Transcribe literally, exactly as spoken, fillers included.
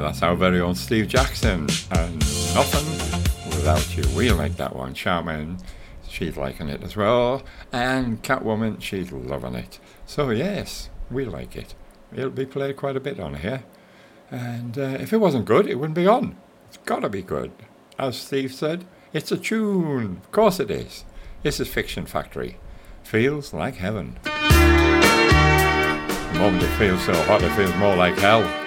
that's our very own Steve Jackson. And Nothing Without You. We like that one. Charmaine, she's liking it as well. And Catwoman, she's loving it. So yes, we like it. It'll be played quite a bit on here. And uh, if it wasn't good, it wouldn't be on. It's got to be good. As Steve said, it's a tune. Of course it is. This is Fiction Factory. Feels like heaven. The moment it feels so hot, it feels more like hell.